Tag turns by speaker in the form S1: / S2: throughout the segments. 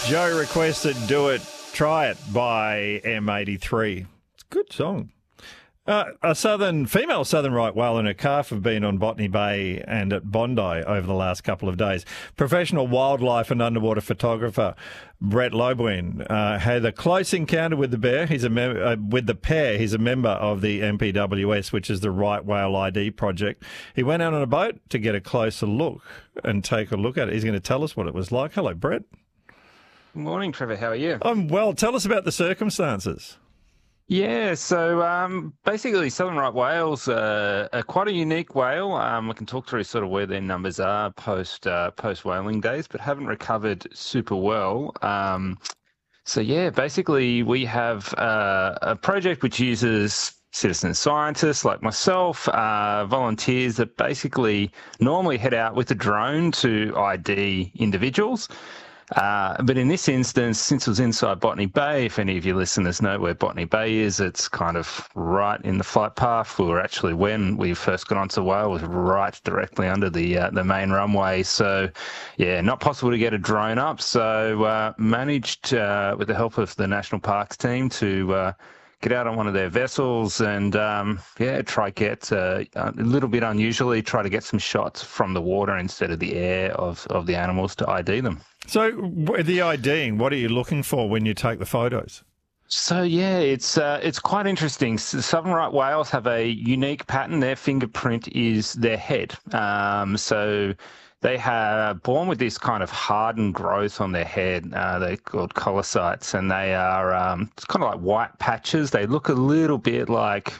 S1: Joe requested Do It, Try It by M83. It's a good song. A female southern right whale and her calf have been on Botany Bay and at Bondi over the last couple of days. Professional wildlife and underwater photographer Brett Lobwin had a close encounter with the bear. He's with the pair. He's a member of the MPWS, which is the Right Whale ID project. He went out on a boat to get a closer look and take a look at it. He's going to tell us what it was like. Hello, Brett.
S2: Good morning, Trevor. How are you?
S1: I'm well. Tell us about the circumstances.
S2: Yeah, so basically southern right whales are quite a unique whale. I can talk through sort of where their numbers are post whaling days, but haven't recovered super well. So yeah, basically we have a project which uses citizen scientists like myself, volunteers that basically normally head out with a drone to ID individuals. But in this instance, since it was inside Botany Bay, if any of your listeners know where Botany Bay is, it's kind of right in the flight path. We were actually, when we first got onto the whale, was right directly under the main runway. So, yeah, not possible to get a drone up. So managed, with the help of the National Parks team, to get out on one of their vessels and, try get, a little bit unusually, try to get some shots from the water instead of the air of the animals to ID them.
S1: So the IDing, what are you looking for when you take the photos?
S2: So, yeah, it's quite interesting. Southern right whales have a unique pattern. Their fingerprint is their head. So they are born with this kind of hardened growth on their head. They're called colocytes, and they are it's kind of like white patches. They look a little bit like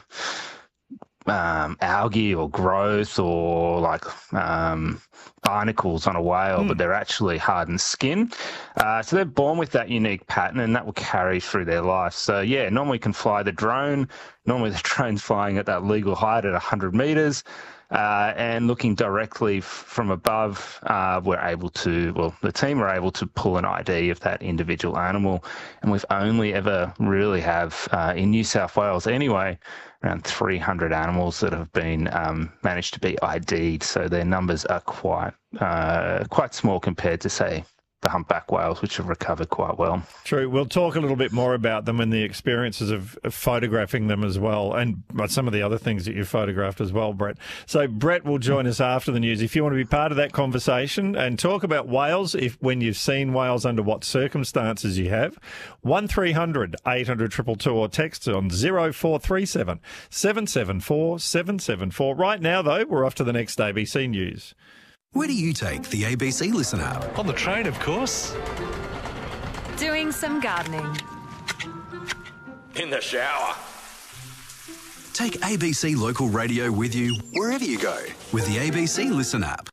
S2: algae or growth or like barnacles on a whale, but they're actually hardened skin. So they're born with that unique pattern, and that will carry through their life. So, yeah, normally can fly the drone. Normally the drone's flying at that legal height at 100 metres. And looking directly from above, the team are able to pull an ID of that individual animal. And we've only ever really have, in New South Wales anyway, around 300 animals that have been managed to be ID'd. So their numbers are quite small compared to, say, the humpback whales, which have recovered quite well.
S1: True. We'll talk a little bit more about them and the experiences of photographing them as well, and some of the other things that you photographed as well, Brett. So Brett will join us after the news. If you want to be part of that conversation and talk about whales, when you've seen whales, under what circumstances you have, 1300 800 222 or text on 0437 774 774. Right now, though, we're off to the next ABC News.
S3: Where do you take the ABC Listen app?
S4: On the train, of course.
S5: Doing some gardening.
S4: In the shower.
S3: Take ABC Local Radio with you wherever you go with the ABC Listen app.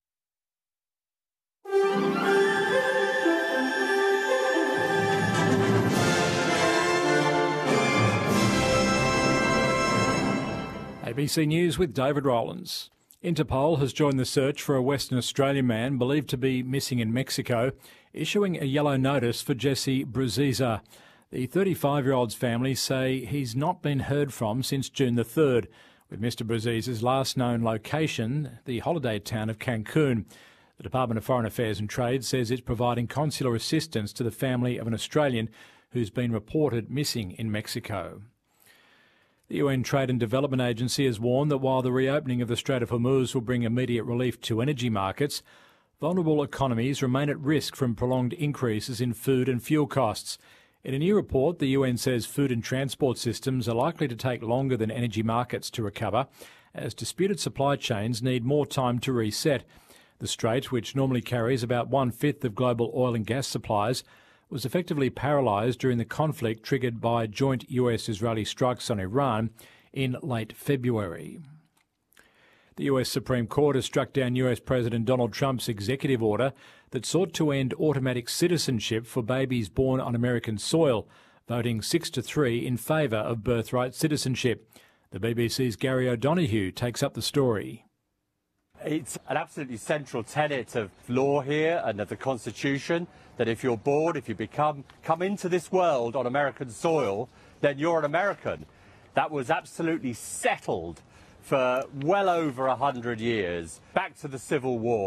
S6: ABC News with David Rowlands. Interpol has joined the search for a Western Australian man believed to be missing in Mexico, issuing a yellow notice for Jesse Bruziza. The 35-year-old's family say he's not been heard from since June the 3rd, with Mr Bruziza's last known location, the holiday town of Cancun. The Department of Foreign Affairs and Trade says it's providing consular assistance to the family of an Australian who's been reported missing in Mexico. The UN Trade and Development Agency has warned that while the reopening of the Strait of Hormuz will bring immediate relief to energy markets, vulnerable economies remain at risk from prolonged increases in food and fuel costs. In a new report, the UN says food and transport systems are likely to take longer than energy markets to recover, as disputed supply chains need more time to reset. The Strait, which normally carries about 1/5 of global oil and gas supplies, was effectively paralysed during the conflict triggered by joint US-Israeli strikes on Iran in late February. The US Supreme Court has struck down US President Donald Trump's executive order that sought to end automatic citizenship for babies born on American soil, voting 6-3 in favour of birthright citizenship. The BBC's Gary O'Donoghue takes up the story.
S7: It's an absolutely central tenet of law here and of the Constitution that if you're born, if you come into this world on American soil, then you're an American. That was absolutely settled for well over 100 years. Back to the Civil War,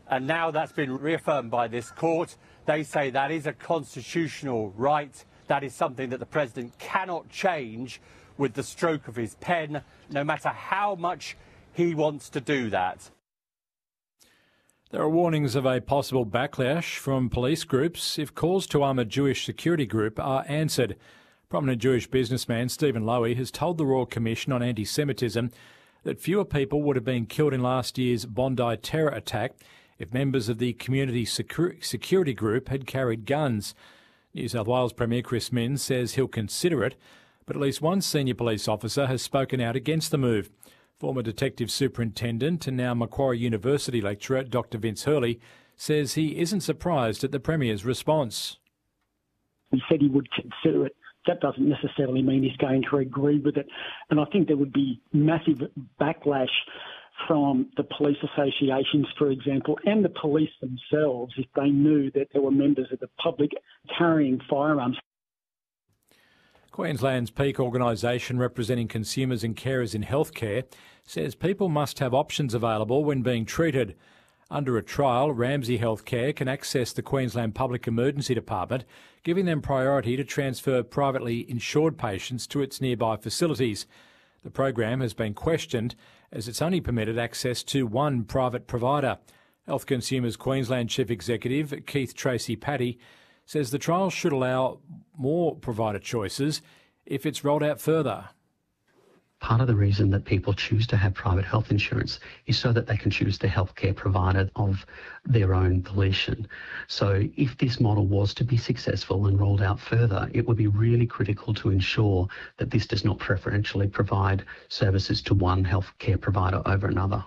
S7: And now that's been reaffirmed by this court. They say that is a constitutional right. That is something that the president cannot change with the stroke of his pen, no matter how much he wants to do that.
S6: There are warnings of a possible backlash from police groups if calls to arm a Jewish security group are answered. Prominent Jewish businessman Stephen Lowy has told the Royal Commission on Anti-Semitism that fewer people would have been killed in last year's Bondi terror attack if members of the community security group had carried guns. New South Wales Premier Chris Minns says he'll consider it, but at least one senior police officer has spoken out against the move. Former Detective Superintendent and now Macquarie University lecturer Dr Vince Hurley says he isn't surprised at the Premier's response.
S8: He said he would consider it. That doesn't necessarily mean he's going to agree with it. And I think there would be massive backlash from the police associations, for example, and the police themselves if they knew that there were members of the public carrying firearms.
S6: Queensland's peak organisation representing consumers and carers in healthcare says people must have options available when being treated. Under a trial, Ramsay Health Care can access the Queensland Public Emergency Department, giving them priority to transfer privately insured patients to its nearby facilities. The program has been questioned as it's only permitted access to one private provider. Health Consumers Queensland Chief Executive Keith Tracy-Patty says the trial should allow more provider choices if it's rolled out further.
S9: Part of the reason that people choose to have private health insurance is so that they can choose the healthcare provider of their own volition. So if this model was to be successful and rolled out further, it would be really critical to ensure that this does not preferentially provide services to one healthcare provider over another.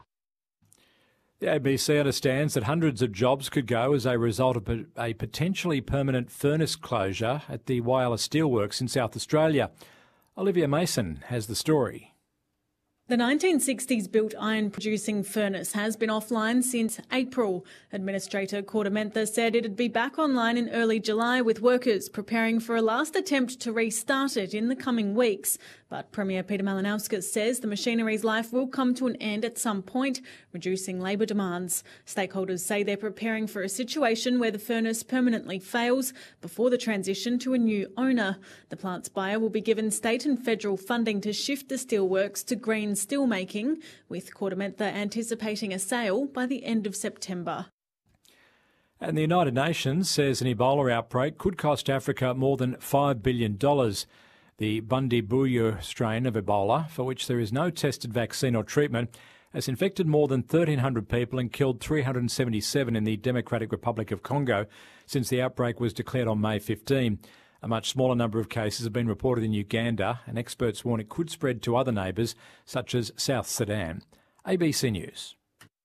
S6: The ABC understands that hundreds of jobs could go as a result of a potentially permanent furnace closure at the Whyalla Steelworks in South Australia. Olivia Mason has the story.
S10: The 1960s built iron producing furnace has been offline since April. Administrator Kordamentha said it'd be back online in early July with workers preparing for a last attempt to restart it in the coming weeks. But Premier Peter Malinauskas says the machinery's life will come to an end at some point, reducing labour demands. Stakeholders say they're preparing for a situation where the furnace permanently fails before the transition to a new owner. The plant's buyer will be given state and federal funding to shift the steelworks to green steelmaking, with Kordamentha anticipating a sale by the end of September.
S6: And the United Nations says an Ebola outbreak could cost Africa more than $5 billion. The Bundibugyo strain of Ebola, for which there is no tested vaccine or treatment, has infected more than 1,300 people and killed 377 in the Democratic Republic of Congo since the outbreak was declared on May 15. A much smaller number of cases have been reported in Uganda, and experts warn it could spread to other neighbours, such as South Sudan. ABC News.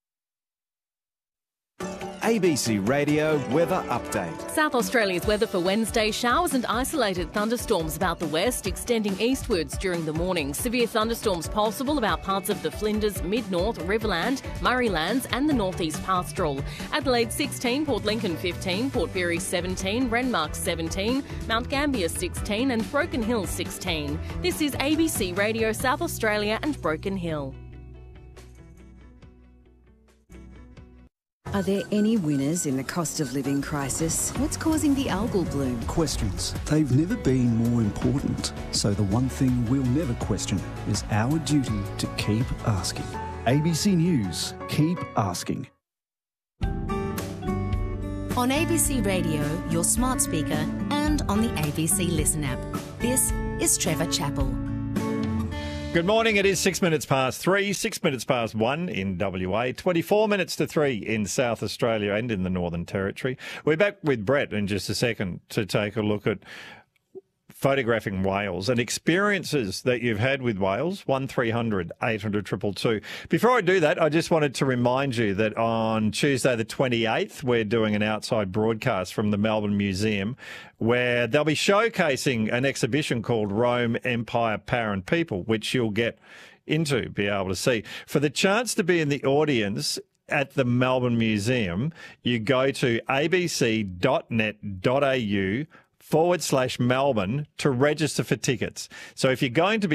S11: ABC Radio Weather Update.
S12: South Australia's weather for Wednesday: showers and isolated thunderstorms about the west, extending eastwards during the morning. Severe thunderstorms possible about parts of the Flinders, Mid-North, Riverland, Murraylands and the Northeast Pastoral. Adelaide 16, Port Lincoln 15, Port Pirie 17, Renmark 17, Mount Gambier 16 and Broken Hill 16. This is ABC Radio South Australia and Broken Hill.
S13: Are there any winners in the cost of living crisis? What's causing the algal bloom?
S14: Questions. They've never been more important. So the one thing we'll never question is our duty to keep asking. ABC News. Keep asking.
S15: On ABC Radio, your smart speaker, and on the ABC Listen app. This is Trevor Chappell.
S1: Good morning. It is 6 minutes past 3, 6 minutes past 1 in WA, 24 minutes to 3 in South Australia and in the Northern Territory. We're back with Brett in just a second to take a look at photographing whales and experiences that you've had with whales. 1300 800 222. Before I do that, I just wanted to remind you that on Tuesday the 28th, we're doing an outside broadcast from the Melbourne Museum where they'll be showcasing an exhibition called Rome, Empire, Power and People, which you'll get into, be able to see. For the chance to be in the audience at the Melbourne Museum, you go to abc.net.au/Melbourne to register for tickets. So if you're going to be